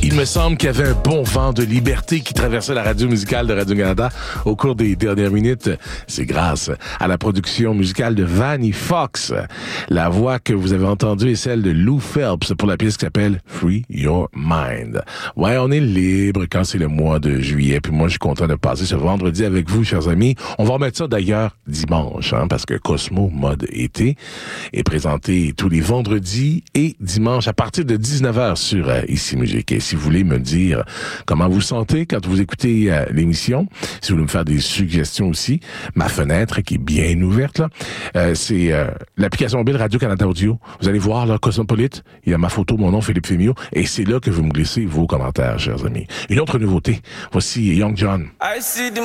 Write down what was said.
Il me semble qu'il y avait un bon vent de liberté qui traversait la radio musicale de Radio-Canada au cours des dernières minutes. C'est grâce à la production musicale de Vanny Fox. La voix que vous avez entendue est celle de Lou Phelps pour la pièce qui s'appelle Free Your Mind. Ouais, on est libre quand c'est le mois de juillet. Puis moi, je suis content de passer ce vendredi avec vous, chers amis. On va remettre ça d'ailleurs dimanche, parce que Cosmo Mode Été est présenté tous les vendredis et dimanches à partir de 19h sur Ici Musique. Et si vous voulez me dire comment vous sentez quand vous écoutez l'émission, si vous voulez me faire des suggestions aussi, ma fenêtre qui est bien ouverte, là, c'est l'application mobile Radio-Canada Audio. Vous allez voir, là, Cosmopolite, il y a ma photo, mon nom, Philippe Fémio, et c'est là que vous me glissez vos commentaires, chers amis. Une autre nouveauté, voici Young John.